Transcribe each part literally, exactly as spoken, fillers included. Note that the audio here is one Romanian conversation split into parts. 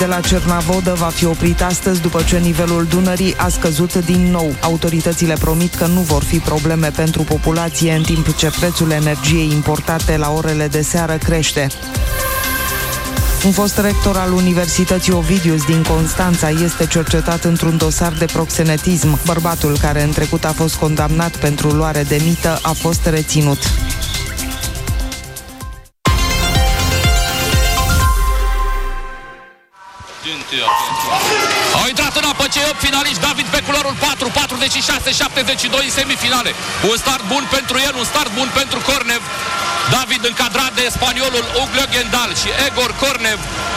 de la Cernavodă va fi oprit astăzi după ce nivelul Dunării a scăzut din nou. Autoritățile promit că nu vor fi probleme pentru populație, în timp ce prețul energiei importate la orele de seară crește. Un fost rector al Universității Ovidius din Constanța este cercetat într-un dosar de proxenetism. Bărbatul, care în trecut a fost condamnat pentru luare de mită, a fost reținut. Au intrat în apă cei opt finaliști. David pe culoarul patru, patruzeci și șase șaptezeci și doi în semifinale. Un start bun pentru el, un start bun pentru Cornev. David încadrat de spaniolul Uglio Gendal și Egor Cornev.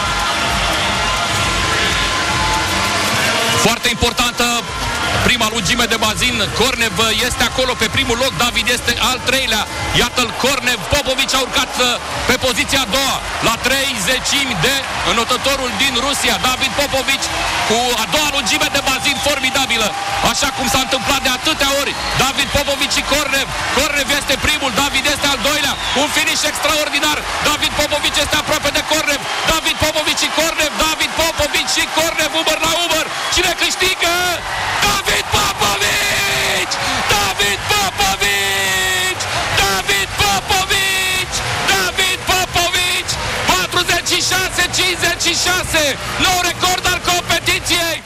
Foarte importantă prima lungime de bazin. Cornev este acolo pe primul loc, David este al treilea. Iată-l, Cornev. Popovici a urcat pe poziția a doua, la trei zecimi de înotătorul din Rusia. David Popovici cu a doua lungime de bazin formidabilă, așa cum s-a întâmplat de atâtea ori. David Popovici și Cornev. Cornev este primul, David este al doilea. Un finish extraordinar. David Popovici este aproape de Cornev. David Popovici și Cornev. David Popovici și Cornev, Uber la Uber. Cine câștigă? David Popovici! David Popovici! David Popovici! David Popovici! patruzeci și șase cincizeci și șase! Nou record al competiției!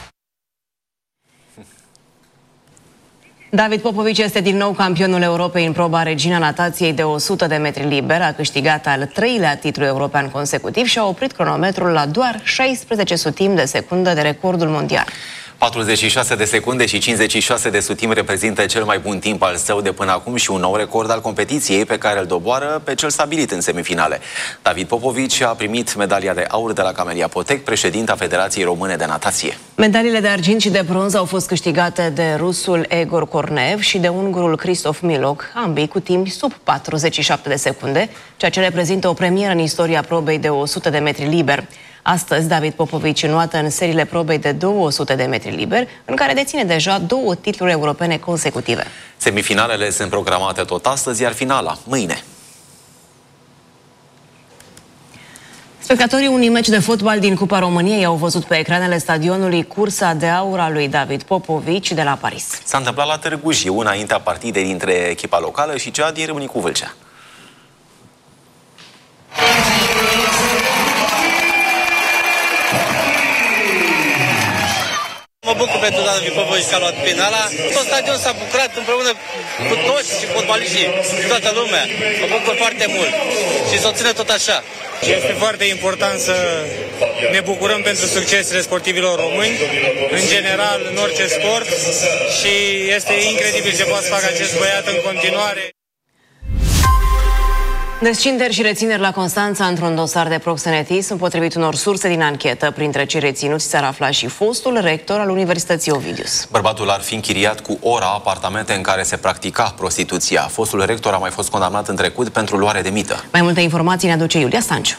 David Popovici este din nou campionul Europei în proba Regina natației de o sută de metri liber. A câștigat al treilea titlu european consecutiv și a oprit cronometrul la doar șaisprezece sutimi de secundă de recordul mondial. patruzeci și șase de secunde și cincizeci și șase de sutimi reprezintă cel mai bun timp al său de până acum și un nou record al competiției pe care îl doboară pe cel stabilit în semifinale. David Popovici a primit medalia de aur de la Camelia Potec, președinta Federației Române de Natație. Medaliile de argint și de bronz au fost câștigate de rusul Egor Cornev și de ungurul Christoph Milok, ambii cu timpi sub patruzeci și șapte de secunde, ceea ce reprezintă o premieră în istoria probei de o sută de metri liber. Astăzi, David Popovici înoată în seriile probei de două sute de metri liber, în care deține deja două titluri europene consecutive. Semifinalele sunt programate tot astăzi, iar finala mâine. Spectatorii unui meci de fotbal din Cupa României au văzut pe ecranele stadionului cursa de aur a lui David Popovici de la Paris. S-a întâmplat la Târgu Jiu, înaintea partidei dintre echipa locală și cea din Râmnicu Vâlcea. Mă bucur pentru David Popovici că a luat finala. Tot stadionul s-a bucurat împreună cu toți și fotbaliștii, cu toată lumea. Mă bucur foarte mult și să o țină tot așa. Este foarte important să ne bucurăm pentru succesele sportivilor români, în general, în orice sport, și este incredibil ce poate să facă acest băiat în continuare. Descinderi și rețineri la Constanța într-un dosar de proxenetism, potrivit unor surse din anchetă. Printre cei reținuți s-ar afla și fostul rector al Universității Ovidius. Bărbatul ar fi închiriat cu ora apartamente în care se practica prostituția. Fostul rector a mai fost condamnat în trecut pentru luare de mită. Mai multe informații ne aduce Iulia Stanciu.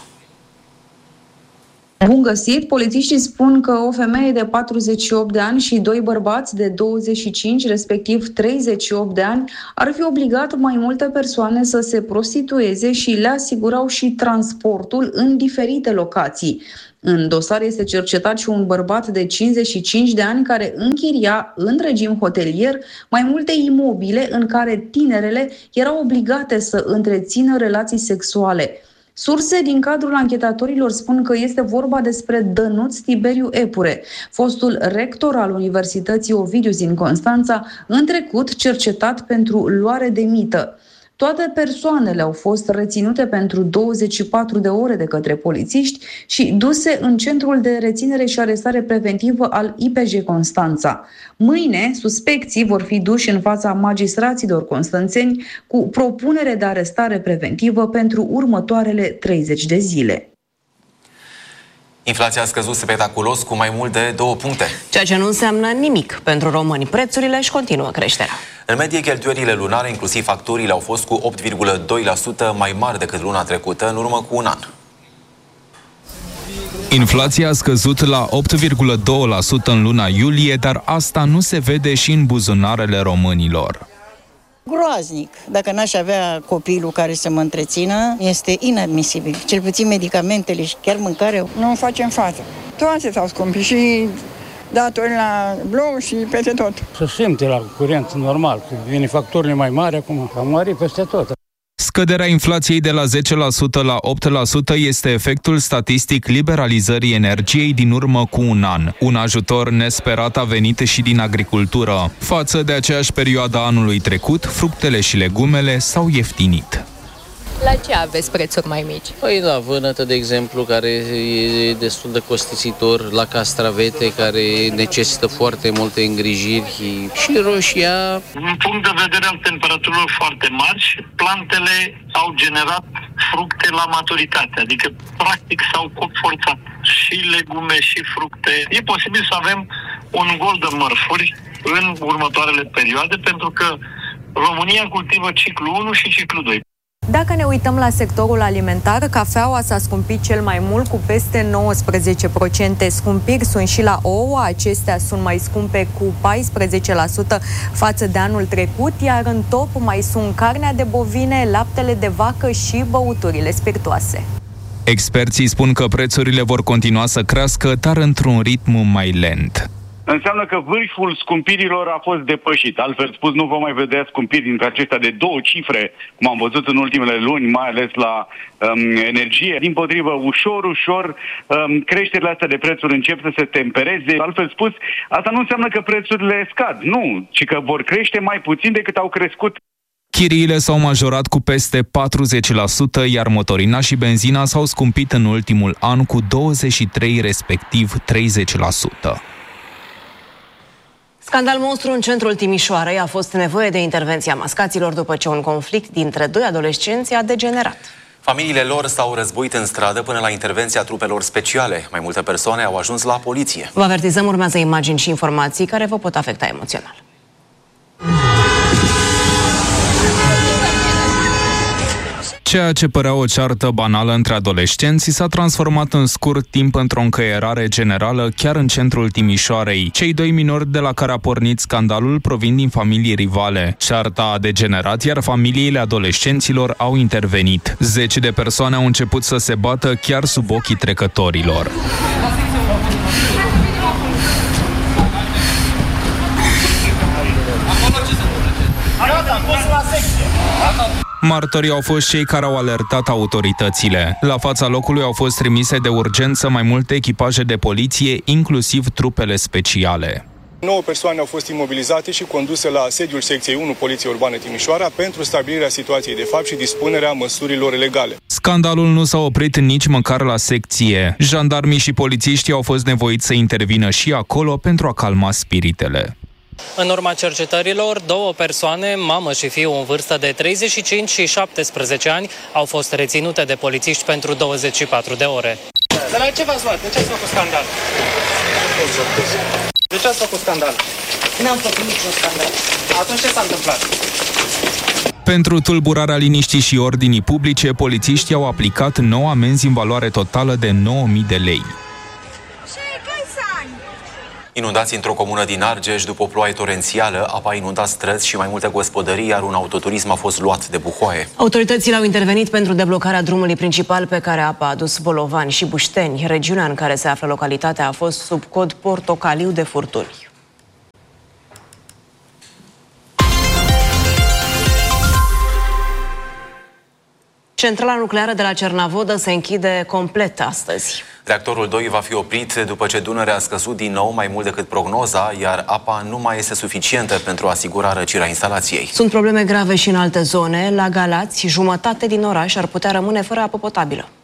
Bun găsit! Polițiștii spun că o femeie de patruzeci și opt de ani și doi bărbați de douăzeci și cinci, respectiv treizeci și opt de ani, ar fi obligat mai multe persoane să se prostitueze și le asigurau și transportul în diferite locații. În dosar este cercetat și un bărbat de cincizeci și cinci de ani care închiria în regim hotelier mai multe imobile în care tinerele erau obligate să întrețină relații sexuale. Surse din cadrul anchetatorilor spun că este vorba despre Dănuț Tiberiu Epure, fostul rector al Universității Ovidius din Constanța, în trecut cercetat pentru luare de mită. Toate persoanele au fost reținute pentru douăzeci și patru de ore de către polițiști și duse în centrul de reținere și arestare preventivă al I P J Constanța. Mâine, suspecții vor fi duși în fața magistraților constanțeni cu propunere de arestare preventivă pentru următoarele treizeci de zile. Inflația a scăzut spectaculos cu mai mult de două puncte. Ceea ce nu înseamnă nimic pentru români. Prețurile își continuă creșterea. În medie, cheltuielile lunare, inclusiv facturile, au fost cu opt virgulă doi la sută mai mari decât luna trecută, în urmă cu un an. Inflația a scăzut la opt virgulă doi la sută în luna iulie, dar asta nu se vede și în buzunarele românilor. Groaznic. Dacă n-aș avea copilul care să mă întrețină, este inadmisibil. Cel puțin medicamentele și chiar mâncarea nu îmi facem față. Toate s-au scumpit și datori la blou și peste tot. Se simte la curent normal, că vine facturile mai mari acum, am mărit peste tot. Scăderea inflației de la zece la sută la opt la sută este efectul statistic liberalizării energiei din urmă cu un an. Un ajutor nesperat a venit și din agricultură. Față de aceeași perioadă anului trecut, fructele și legumele s-au ieftinit. La ce aveți prețuri mai mici? Păi la vânătă, de exemplu, care e destul de costisitor, la castravete, care necesită foarte multe îngrijiri și roșia. Din punct de vedere al temperaturilor foarte mari, plantele au generat fructe la maturitate, adică practic s-au copt forțat. Și legume și fructe. E posibil să avem un gol de mărfuri în următoarele perioade, pentru că România cultivă ciclu unu și ciclu doi. Dacă ne uităm la sectorul alimentar, cafeaua s-a scumpit cel mai mult cu peste nouăsprezece la sută. Scumpiri sunt și la ouă, acestea sunt mai scumpe cu paisprezece la sută față de anul trecut, iar în top mai sunt carnea de bovine, laptele de vacă și băuturile spiritoase. Experții spun că prețurile vor continua să crească, dar într-un ritm mai lent. Înseamnă că vârful scumpirilor a fost depășit. Altfel spus, nu vom mai vedea scumpiri dintre acestea de două cifre, cum am văzut în ultimele luni, mai ales la um, energie. Dimpotrivă, ușor, ușor, um, creșterile astea de prețuri încep să se tempereze. Altfel spus, asta nu înseamnă că prețurile scad, nu, ci că vor crește mai puțin decât au crescut. Chiriile s-au majorat cu peste patruzeci la sută, iar motorina și benzina s-au scumpit în ultimul an cu douăzeci și trei, respectiv treizeci la sută. Scandal monstru în centrul Timișoarei. A fost nevoie de intervenția mascaților după ce un conflict dintre doi adolescenți a degenerat. Familiile lor s-au războit în stradă până la intervenția trupelor speciale. Mai multe persoane au ajuns la poliție. Vă avertizăm, urmează imagini și informații care vă pot afecta emoțional. Ceea ce părea o ceartă banală între adolescenți s-a transformat în scurt timp într-o încăierare generală chiar în centrul Timișoarei. Cei doi minori de la care a pornit scandalul provin din familii rivale. Cearta a degenerat, iar familiile adolescenților au intervenit. Zeci de persoane au început să se bată chiar sub ochii trecătorilor. Martorii au fost cei care au alertat autoritățile. La fața locului au fost trimise de urgență mai multe echipaje de poliție, inclusiv trupele speciale. nouă persoane au fost imobilizate și conduse la sediul secției unu Poliție Urbană Timișoara pentru stabilirea situației de fapt și dispunerea măsurilor legale. Scandalul nu s-a oprit nici măcar la secție. Jandarmii și polițiștii au fost nevoiți să intervină și acolo pentru a calma spiritele. În urma cercetărilor, două persoane, mamă și fiu în vârstă de treizeci și cinci și șaptesprezece ani, au fost reținute de polițiști pentru douăzeci și patru de ore. De la ce v-ați luat? De ce ați făcut scandal? De ce ați făcut scandal? N-am făcut niciun scandal. Atunci ce s-a întâmplat? Pentru tulburarea liniștii și ordinii publice, polițiștii au aplicat nouă amenzi în valoare totală de nouă mii de lei. Inundați într-o comună din Argeș după o ploaie torențială, apa a inundat străzi și mai multe gospodării, iar un autoturism a fost luat de buhoaie. Autoritățile au intervenit pentru deblocarea drumului principal pe care apa a dus Bolovani și Bușteni. Regiunea în care se află localitatea a fost sub cod portocaliu de furtuni. Centrala nucleară de la Cernavodă se închide complet astăzi. Reactorul doi va fi oprit după ce Dunărea a scăzut din nou mai mult decât prognoza, iar apa nu mai este suficientă pentru a asigura răcirea instalației. Sunt probleme grave și în alte zone. La Galați, jumătate din oraș ar putea rămâne fără apă potabilă.